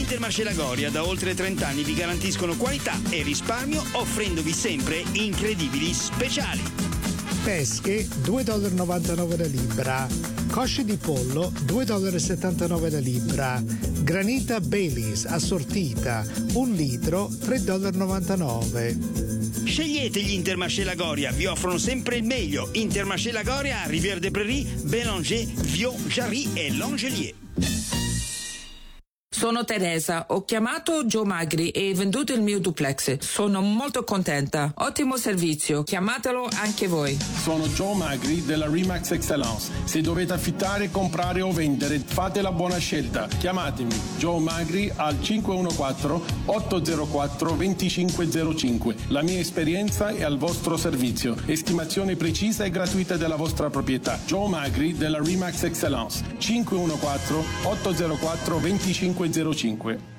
Intermarché Lagoria da oltre 30 anni vi garantiscono qualità e risparmio, offrendovi sempre incredibili speciali. Pesche $2,99 la libra, cosce di pollo $2,79 la libra, granita Baileys assortita 1 litro $3,99. Scegliete gli Intermarché Lagoria, vi offrono sempre il meglio. Intermarché Lagoria a Rivière de Prairie, Bélanger, Viau, Jarry e Langelier. Sono Teresa, ho chiamato Joe Magri e venduto il mio duplex. Sono molto contenta. Ottimo servizio, chiamatelo anche voi. Sono Joe Magri della Remax Excellence. Se dovete affittare, comprare o vendere, fate la buona scelta. Chiamatemi Joe Magri al 514-804-2505. La mia esperienza è al vostro servizio. Estimazione precisa e gratuita della vostra proprietà. Joe Magri della Remax Excellence. 514-804-2505.